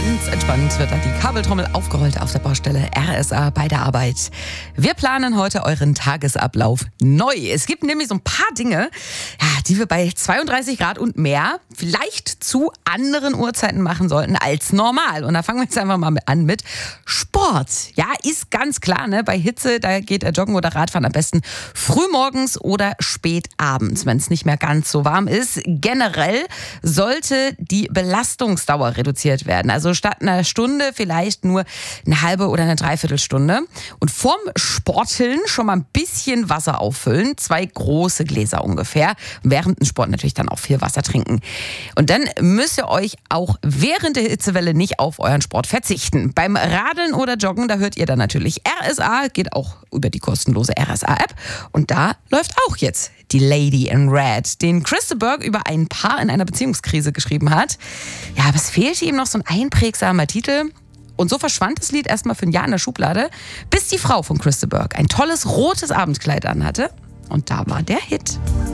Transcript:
Ganz entspannt wird da die Kabeltrommel aufgerollt auf der Baustelle RSA bei der Arbeit. Wir planen heute euren Tagesablauf neu. Es gibt nämlich so ein paar Dinge, die wir bei 32 Grad und mehr vielleicht zu anderen Uhrzeiten machen sollten als normal. Und da fangen wir jetzt einfach mal an mit Sport. Ja, ist ganz klar, ne? Bei Hitze, da geht der Joggen oder Radfahren am besten frühmorgens oder spät abends, wenn es nicht mehr ganz so warm ist. Generell sollte die Belastungsdauer reduziert werden. Also statt einer Stunde vielleicht nur eine halbe oder eine Dreiviertelstunde. Und vorm Sporteln schon mal ein bisschen Wasser auffüllen. 2 große Gläser ungefähr. Während dem Sport natürlich dann auch viel Wasser trinken. Und dann müsst ihr euch auch während der Hitzewelle nicht auf euren Sport verzichten. Beim Radeln oder Joggen, da hört ihr dann natürlich RSA, geht auch über die kostenlose RSA-App. Und da läuft auch jetzt die Lady in Red, den Chris de Burgh über ein Paar in einer Beziehungskrise geschrieben hat. Ja, aber es fehlte ihm noch so ein einprägsamer Titel. Und so verschwand das Lied erstmal für ein Jahr in der Schublade, bis die Frau von Chris de Burgh ein tolles rotes Abendkleid anhatte. Und da war der Hit.